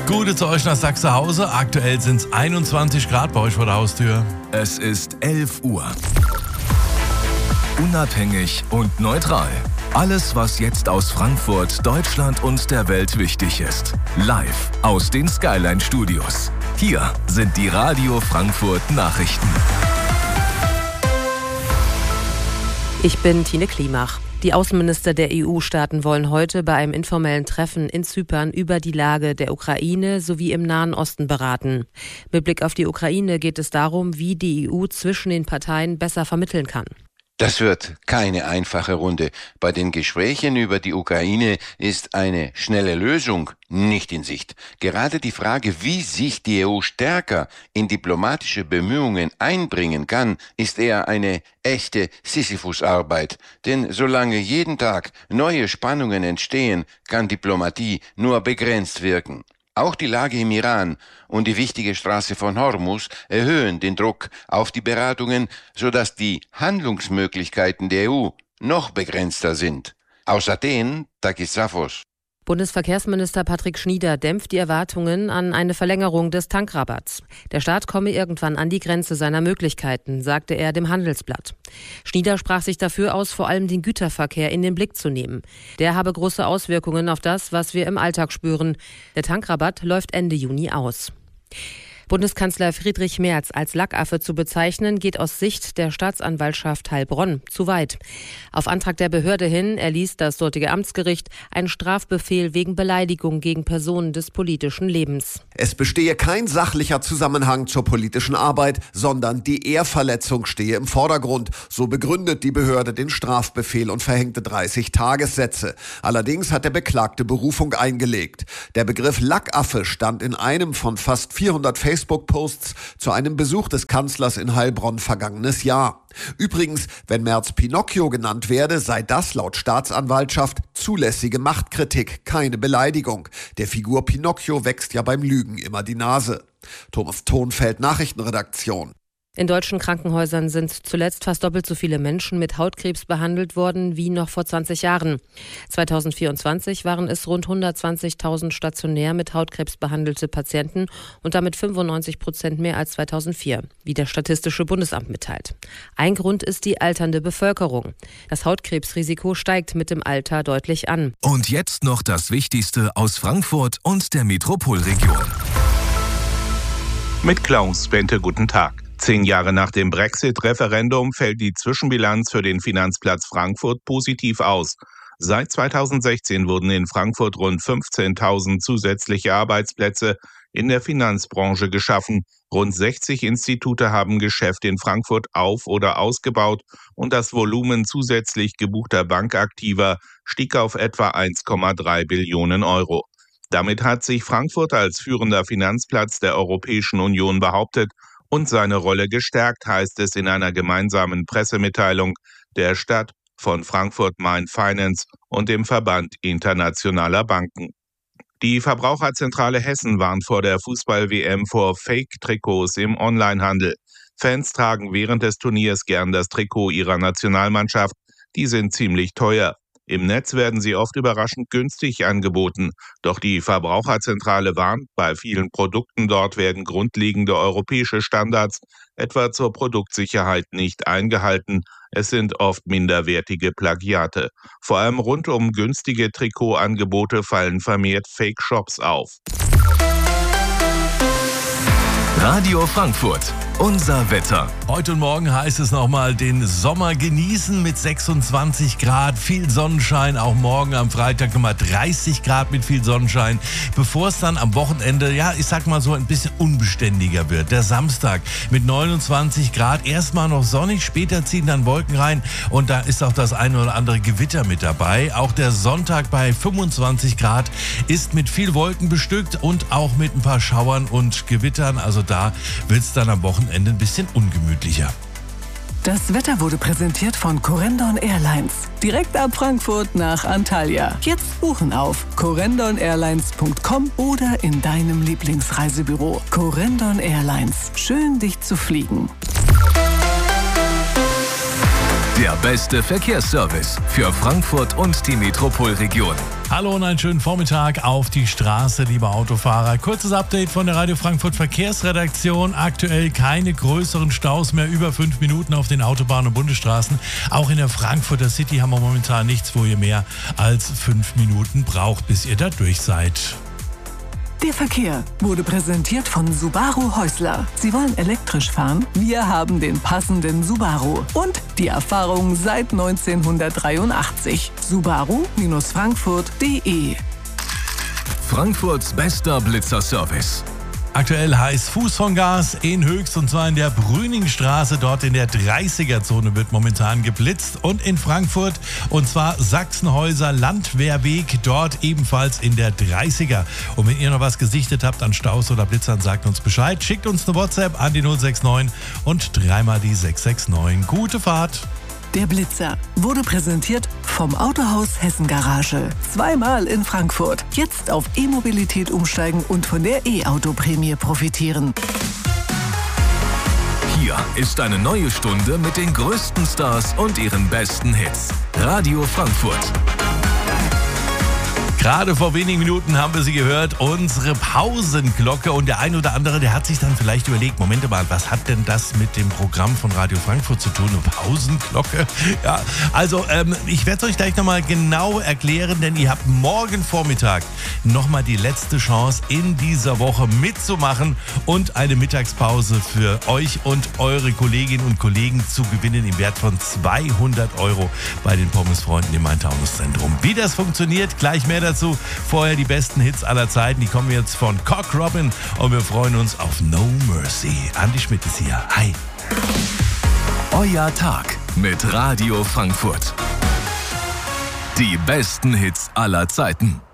Gute zu euch nach Sachsenhausen. Aktuell sind es 21 Grad bei euch vor der Haustür. Es ist 11 Uhr. Unabhängig und neutral. Alles, was jetzt aus Frankfurt, Deutschland und der Welt wichtig ist. Live aus den Skyline Studios. Hier sind die Radio Frankfurt Nachrichten. Ich bin Tine Klimach. Die Außenminister der EU-Staaten wollen heute bei einem informellen Treffen in Zypern über die Lage der Ukraine sowie im Nahen Osten beraten. Mit Blick auf die Ukraine geht es darum, wie die EU zwischen den Parteien besser vermitteln kann. Das wird keine einfache Runde. Bei den Gesprächen über die Ukraine ist eine schnelle Lösung nicht in Sicht. Gerade die Frage, wie sich die EU stärker in diplomatische Bemühungen einbringen kann, ist eher eine echte Sisyphus-Arbeit. Denn solange jeden Tag neue Spannungen entstehen, kann Diplomatie nur begrenzt wirken. Auch die Lage im Iran und die wichtige Straße von Hormuz erhöhen den Druck auf die Beratungen, sodass die Handlungsmöglichkeiten der EU noch begrenzter sind. Aus Athen, Takis Safos. Bundesverkehrsminister Patrick Schnieder dämpft die Erwartungen an eine Verlängerung des Tankrabatts. Der Staat komme irgendwann an die Grenze seiner Möglichkeiten, sagte er dem Handelsblatt. Schnieder sprach sich dafür aus, vor allem den Güterverkehr in den Blick zu nehmen. Der habe große Auswirkungen auf das, was wir im Alltag spüren. Der Tankrabatt läuft Ende Juni aus. Bundeskanzler Friedrich Merz als Lackaffe zu bezeichnen, geht aus Sicht der Staatsanwaltschaft Heilbronn zu weit. Auf Antrag der Behörde hin erließ das dortige Amtsgericht einen Strafbefehl wegen Beleidigung gegen Personen des politischen Lebens. Es bestehe kein sachlicher Zusammenhang zur politischen Arbeit, sondern die Ehrverletzung stehe im Vordergrund. So begründet die Behörde den Strafbefehl und verhängte 30 Tagessätze. Allerdings hat der Beklagte Berufung eingelegt. Der Begriff Lackaffe stand in einem von fast 400 Facebook-Posts zu einem Besuch des Kanzlers in Heilbronn vergangenes Jahr. Übrigens, wenn Merz Pinocchio genannt werde, sei das laut Staatsanwaltschaft zulässige Machtkritik, keine Beleidigung. Der Figur Pinocchio wächst ja beim Lügen immer die Nase. Thomas Thonfeld, Nachrichtenredaktion. In deutschen Krankenhäusern sind zuletzt fast doppelt so viele Menschen mit Hautkrebs behandelt worden wie noch vor 20 Jahren. 2024 waren es rund 120.000 stationär mit Hautkrebs behandelte Patienten und damit 95% mehr als 2004, wie das Statistische Bundesamt mitteilt. Ein Grund ist die alternde Bevölkerung. Das Hautkrebsrisiko steigt mit dem Alter deutlich an. Und jetzt noch das Wichtigste aus Frankfurt und der Metropolregion. Mit Klaus Bente, guten Tag. 10 Jahre nach dem Brexit-Referendum fällt die Zwischenbilanz für den Finanzplatz Frankfurt positiv aus. Seit 2016 wurden in Frankfurt rund 15.000 zusätzliche Arbeitsplätze in der Finanzbranche geschaffen. Rund 60 Institute haben Geschäft in Frankfurt auf- oder ausgebaut und das Volumen zusätzlich gebuchter Bankaktiva stieg auf etwa 1,3 Billionen Euro. Damit hat sich Frankfurt als führender Finanzplatz der Europäischen Union behauptet und seine Rolle gestärkt, heißt es in einer gemeinsamen Pressemitteilung der Stadt, von Frankfurt Main Finance und dem Verband internationaler Banken. Die Verbraucherzentrale Hessen warnt vor der Fußball-WM vor Fake-Trikots im Onlinehandel. Fans tragen während des Turniers gern das Trikot ihrer Nationalmannschaft. Die sind ziemlich teuer. Im Netz werden sie oft überraschend günstig angeboten. Doch die Verbraucherzentrale warnt, bei vielen Produkten dort werden grundlegende europäische Standards, etwa zur Produktsicherheit, nicht eingehalten. Es sind oft minderwertige Plagiate. Vor allem rund um günstige Trikotangebote fallen vermehrt Fake-Shops auf. Radio Frankfurt, unser Wetter. Heute und morgen heißt es nochmal den Sommer genießen mit 26 Grad, viel Sonnenschein. Auch morgen am Freitag nochmal 30 Grad mit viel Sonnenschein. Bevor es dann am Wochenende, ja, ich sag mal so ein bisschen unbeständiger wird. Der Samstag mit 29 Grad, erstmal noch sonnig, später ziehen dann Wolken rein. Und da ist auch das eine oder andere Gewitter mit dabei. Auch der Sonntag bei 25 Grad ist mit viel Wolken bestückt und auch mit ein paar Schauern und Gewittern. Also da wird es dann am Wochenende ein bisschen ungemütlicher. Das Wetter wurde präsentiert von Corendon Airlines. Direkt ab Frankfurt nach Antalya. Jetzt buchen auf corendonairlines.com oder in deinem Lieblingsreisebüro. Corendon Airlines. Schön, dich zu fliegen. Der beste Verkehrsservice für Frankfurt und die Metropolregion. Hallo und einen schönen Vormittag auf die Straße, liebe Autofahrer. Kurzes Update von der Radio Frankfurt Verkehrsredaktion. Aktuell keine größeren Staus mehr, über 5 Minuten auf den Autobahnen und Bundesstraßen. Auch in der Frankfurter City haben wir momentan nichts, wo ihr mehr als 5 Minuten braucht, bis ihr da durch seid. Der Verkehr wurde präsentiert von Subaru Häusler. Sie wollen elektrisch fahren? Wir haben den passenden Subaru. Und die Erfahrung seit 1983. Subaru-Frankfurt.de. Frankfurts bester Blitzerservice. Aktuell heiß Fuß von Gas in Höchst, und zwar in der Brüningstraße. Dort in der 30er-Zone wird momentan geblitzt. Und in Frankfurt, und zwar Sachsenhäuser Landwehrweg, dort ebenfalls in der 30er. Und wenn ihr noch was gesichtet habt an Staus oder Blitzern, sagt uns Bescheid. Schickt uns eine WhatsApp an die 069 und 3-mal die 669. Gute Fahrt! Der Blitzer wurde präsentiert vom Autohaus Hessen Garage. 2-mal in Frankfurt. Jetzt auf E-Mobilität umsteigen und von der E-Auto-Prämie profitieren. Hier ist eine neue Stunde mit den größten Stars und ihren besten Hits. Radio Frankfurt. Gerade vor wenigen Minuten haben wir sie gehört, unsere Pausenglocke. Und der ein oder andere, der hat sich dann vielleicht überlegt, Moment mal, was hat denn das mit dem Programm von Radio Frankfurt zu tun? Eine Pausenglocke? Ja, also ich werde es euch gleich nochmal genau erklären, denn ihr habt morgen Vormittag nochmal die letzte Chance in dieser Woche mitzumachen und eine Mittagspause für euch und eure Kolleginnen und Kollegen zu gewinnen im Wert von 200 € bei den Pommesfreunden im Main-Taunus-Zentrum. Wie das funktioniert, gleich mehr dazu. Vorher die besten Hits aller Zeiten, die kommen jetzt von Cock Robin und wir freuen uns auf No Mercy. Andi Schmidt ist hier. Hi. Euer Tag mit Radio Frankfurt. Die besten Hits aller Zeiten.